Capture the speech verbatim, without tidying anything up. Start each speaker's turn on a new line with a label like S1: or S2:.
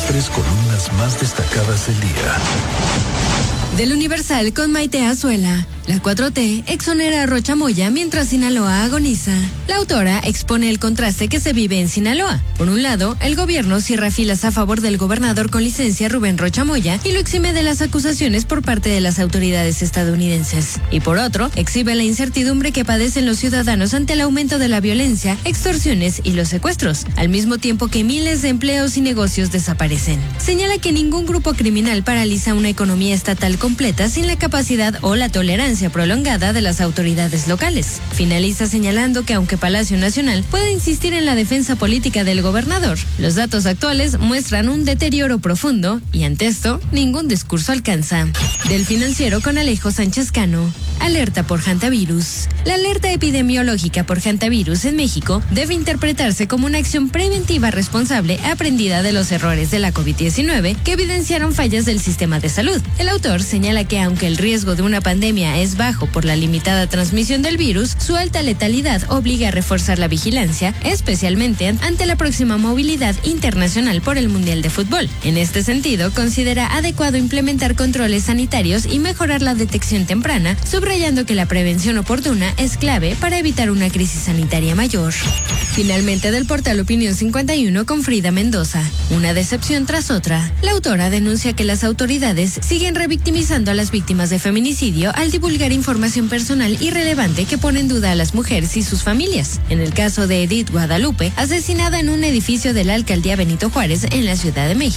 S1: tres columnas más destacadas del día.
S2: Del Universal con Maite Azuela. La cuatro T exonera a Rocha Moya mientras Sinaloa agoniza. La autora expone el contraste que se vive en Sinaloa. Por un lado, el gobierno cierra filas a favor del gobernador con licencia Rubén Rocha Moya y lo exime de las acusaciones por parte de las autoridades estadounidenses. Y por otro, exhibe la incertidumbre que padecen los ciudadanos ante el aumento de la violencia, extorsiones y los secuestros, al mismo tiempo que miles de empleos y negocios desaparecen. Señala que ningún grupo criminal paraliza una economía estatal completa sin la capacidad o la tolerancia prolongada de las autoridades locales. Finaliza señalando que aunque Palacio Nacional puede insistir en la defensa política del gobernador, los datos actuales muestran un deterioro profundo y ante esto ningún discurso alcanza. Del Financiero con Alejo Sánchez Cano. Alerta por hantavirus. La alerta epidemiológica por hantavirus en México debe interpretarse como una acción preventiva responsable aprendida de los errores de la COVID diecinueve que evidenciaron fallas del sistema de salud. El autor señala que aunque el riesgo de una pandemia es bajo por la limitada transmisión del virus, su alta letalidad obliga a reforzar la vigilancia, especialmente ante la próxima movilidad internacional por el Mundial de Fútbol. En este sentido, considera adecuado implementar controles sanitarios y mejorar la detección temprana, subrayando que la prevención oportuna es clave para evitar una crisis sanitaria mayor. Finalmente, del portal Opinión cincuenta y uno con Frida Mendoza. Una decepción tras otra. La autora denuncia que las autoridades siguen revictimizando a las víctimas de feminicidio al divulgar información personal irrelevante que pone en duda a las mujeres y sus familias. En el caso de Edith Guadalupe, asesinada en un edificio de la alcaldía Benito Juárez en la Ciudad de México.